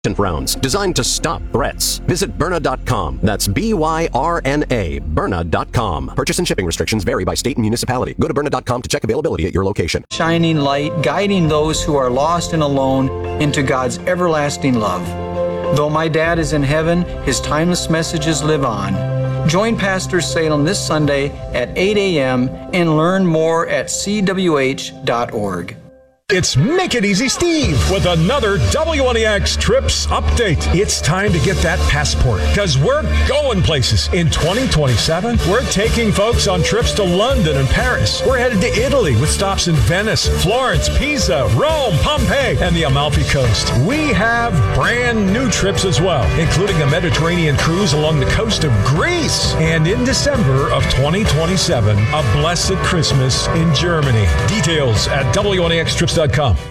rounds designed to stop threats. Visit Byrna.com. That's B-Y-R-N-A, Byrna.com. Purchase and shipping restrictions vary by state and municipality. Go to Byrna.com to check availability at your location. Shining light, guiding those who are lost and alone into God's everlasting love. Though my dad is in heaven, his timeless messages live on. Join Pastor Salem this Sunday at 8 a.m. and learn more at cwh.org. It's Make It Easy Steve with another WNEX Trips update. It's time to get that passport because we're going places. In 2027, we're taking folks on trips to London and Paris. We're headed to Italy with stops in Venice, Florence, Pisa, Rome, Pompeii, and the Amalfi Coast. We have brand new trips as well, including a Mediterranean cruise along the coast of Greece. And in December of 2027, a blessed Christmas in Germany. Details at WNEXTrips.com.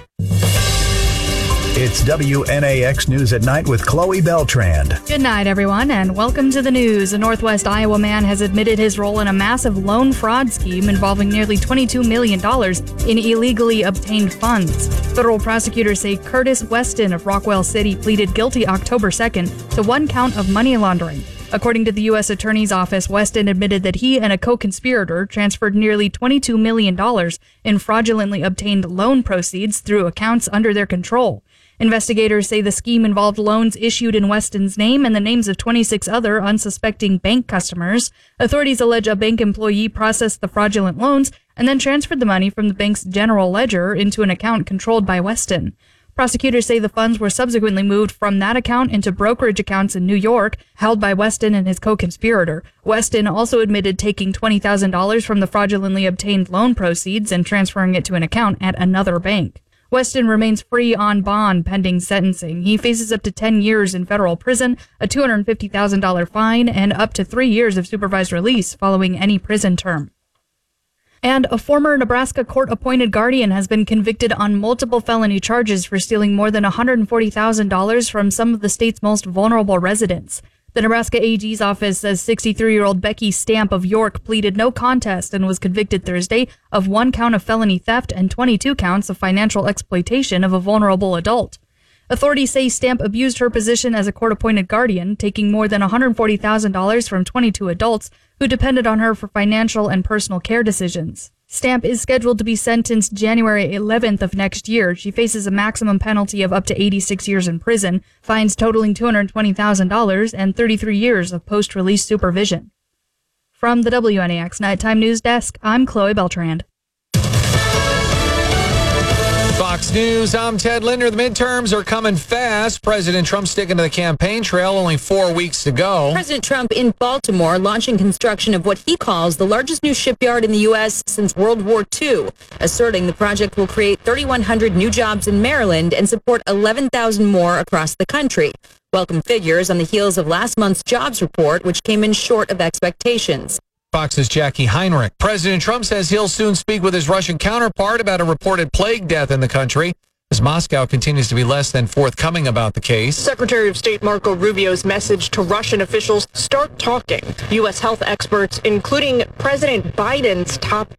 It's WNAX News at Night with Chloe Beltrand. Good night, everyone, and welcome to the news. A Northwest Iowa man has admitted his role in a massive loan fraud scheme involving nearly $22 million in illegally obtained funds. Federal prosecutors say Curtis Weston of Rockwell City pleaded guilty October 2nd to one count of money laundering. According to the U.S. Attorney's Office, Weston admitted that he and a co-conspirator transferred nearly $22 million in fraudulently obtained loan proceeds through accounts under their control. Investigators say the scheme involved loans issued in Weston's name and the names of 26 other unsuspecting bank customers. Authorities allege a bank employee processed the fraudulent loans and then transferred the money from the bank's general ledger into an account controlled by Weston. Prosecutors say the funds were subsequently moved from that account into brokerage accounts in New York, held by Weston and his co-conspirator. Weston also admitted taking $20,000 from the fraudulently obtained loan proceeds and transferring it to an account at another bank. Weston remains free on bond pending sentencing. He faces up to 10 years in federal prison, a $250,000 fine, and up to 3 years of supervised release following any prison term. And a former Nebraska court-appointed guardian has been convicted on multiple felony charges for stealing more than $140,000 from some of the state's most vulnerable residents. The Nebraska AG's office says 63-year-old Becky Stamp of York pleaded no contest and was convicted Thursday of 1 count of felony theft and 22 counts of financial exploitation of a vulnerable adult. Authorities say Stamp abused her position as a court-appointed guardian, taking more than $140,000 from 22 adults who depended on her for financial and personal care decisions. Stamp is scheduled to be sentenced January 11th of next year. She faces a maximum penalty of up to 86 years in prison, fines totaling $220,000, and 33 years of post-release supervision. From the WNAX Nighttime News Desk, I'm Chloe Beltrand. Fox News, I'm Ted Linder. The midterms are coming fast. President Trump sticking to the campaign trail, only 4 weeks to go. President Trump in Baltimore launching construction of what he calls the largest new shipyard in the U.S. since World War II, asserting the project will create 3,100 new jobs in Maryland and support 11,000 more across the country. Welcome figures on the heels of last month's jobs report, which came in short of expectations. Fox's Jackie Heinrich. President Trump says he'll soon speak with his Russian counterpart about a reported plague death in the country, as Moscow continues to be less than forthcoming about the case. Secretary of State Marco Rubio's message to Russian officials: start talking. U.S. health experts, including President Biden's top